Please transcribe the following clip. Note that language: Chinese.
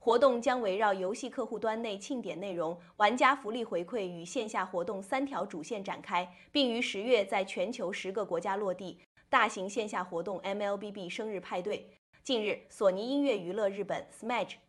活动将围绕游戏客户端内庆典内容、玩家福利回馈与线下活动3条主线展开，并于10月在全球10个国家落地。大型线下活动 MLBB 生日派对。近日，索尼音乐娱乐日本 Smash